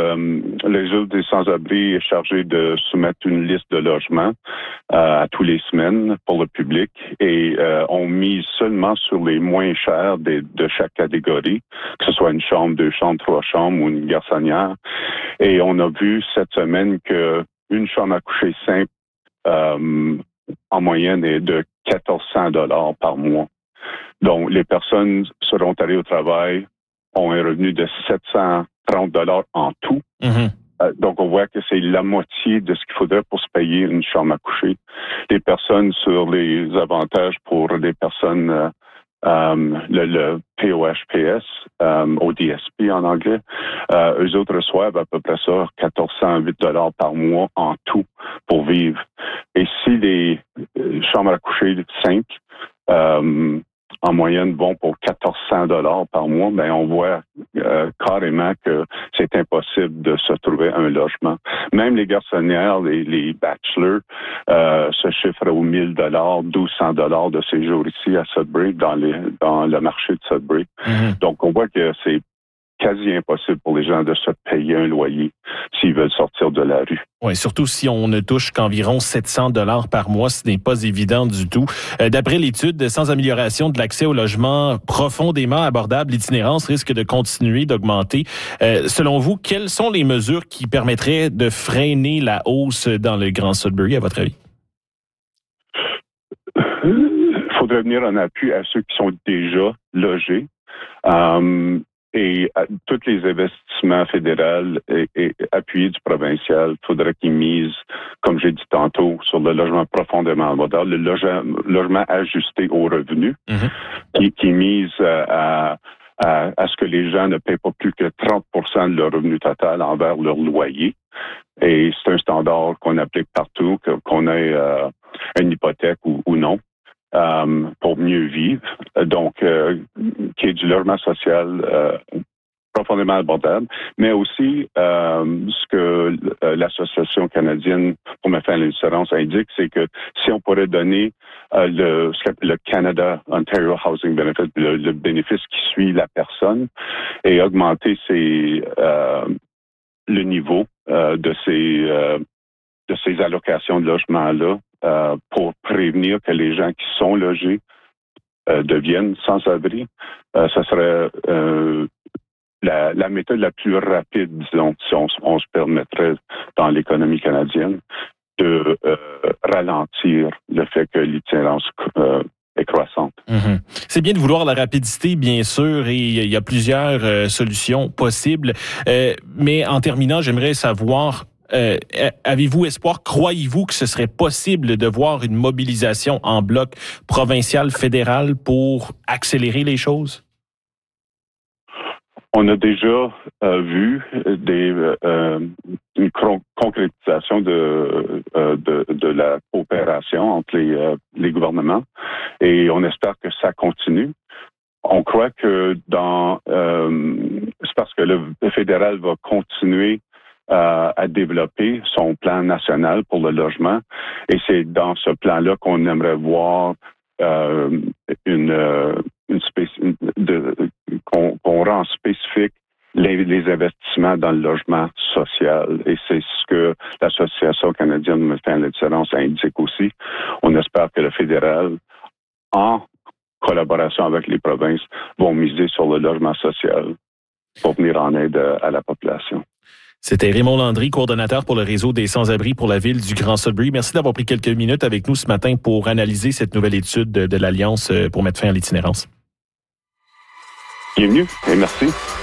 le réseau des sans-abri est chargé de soumettre une liste de logements à tous les semaines pour le public et on mise seulement sur les moins chers de chaque catégorie, que ce soit une chambre, 2 chambres, 3 chambres ou une garçonnière. Et on a vu cette semaine que une chambre à coucher simple en moyenne est de 1400 $ par mois. Donc, les personnes seront allées au travail, ont un revenu de 730 $ en tout. Mm-hmm. Donc, on voit que c'est la moitié de ce qu'il faudrait pour se payer une chambre à coucher. Les personnes sur les avantages pour les personnes, le POHPS, ODSP en anglais, eux autres reçoivent à peu près ça, 1408 $ par mois en tout pour vivre. Et si les chambres à coucher simples, en moyenne, vont pour 1400 $ par mois, ben on voit carrément que c'est impossible de se trouver un logement. Même les garçonnières, les bachelors, se chiffrent aux 1000 $, 1200 $ de séjour ici à Sudbury, dans le marché de Sudbury. Mm-hmm. Donc, on voit que c'est quasi impossible pour les gens de se payer un loyer s'ils veulent sortir de la rue. Oui, surtout si on ne touche qu'environ 700 $ par mois, ce n'est pas évident du tout. D'après l'étude, sans amélioration de l'accès au logement profondément abordable, l'itinérance risque de continuer d'augmenter. Selon vous, quelles sont les mesures qui permettraient de freiner la hausse dans le Grand Sudbury, à votre avis? Il faudrait venir en appui à ceux qui sont déjà logés. Et tous les investissements fédéraux et appuyés du provincial, il faudrait qu'ils misent, comme j'ai dit tantôt, sur le logement profondément abordable, le logement ajusté aux revenus, mm-hmm. qui mise à ce que les gens ne paient pas plus que 30% de leur revenu total envers leur loyer. Et c'est un standard qu'on applique partout, qu'on ait une hypothèque ou non. Pour mieux vivre. Donc, qui est du logement social profondément abordable, mais aussi ce que l'Association canadienne pour mettre fin à l'indifférence indique, c'est que si on pourrait donner ce qu'on appelle le Canada Ontario Housing Benefit, le bénéfice qui suit la personne, et augmenter le niveau de ces allocations de logement-là, pour prévenir que les gens qui sont logés deviennent sans-abri, ça serait la méthode la plus rapide, disons, si on se permettrait dans l'économie canadienne, de ralentir le fait que l'itinérance est croissante. Mm-hmm. C'est bien de vouloir la rapidité, bien sûr, et il y a plusieurs solutions possibles. Mais en terminant, j'aimerais savoir, avez-vous espoir, croyez-vous que ce serait possible de voir une mobilisation en bloc provincial, fédéral pour accélérer les choses? On a déjà vu une concrétisation de la coopération entre les gouvernements et on espère que ça continue. On croit que c'est parce que le fédéral va continuer à développer son plan national pour le logement. Et c'est dans ce plan-là qu'on aimerait voir qu'on rend spécifique les investissements dans le logement social. Et c'est ce que l'Association canadienne de mettre fin à l'indifférence indique aussi. On espère que le fédéral, en collaboration avec les provinces, vont miser sur le logement social pour venir en aide à la population. C'était Raymond Landry, coordonnateur pour le réseau des sans-abri pour la ville du Grand Sudbury. Merci d'avoir pris quelques minutes avec nous ce matin pour analyser cette nouvelle étude de l'Alliance pour mettre fin à l'itinérance. Bienvenue et merci.